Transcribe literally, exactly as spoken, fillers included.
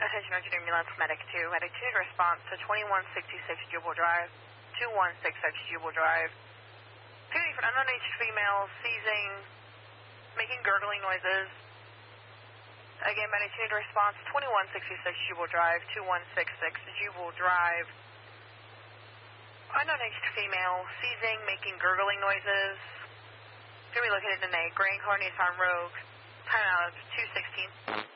Attention Engineer Ambulance Medic two. Medic two response to twenty-one sixty-six Jubal Drive, two one six six Jubal Drive. Two for an unknown aged female, seizing, making gurgling noises. Again, Medic two response twenty-one sixty-six Jubal Drive, two one six six Jubal Drive. Unknown aged female, seizing, making gurgling noises. Going to be located in a gray car Nissan Rogue. Time out of two sixteen.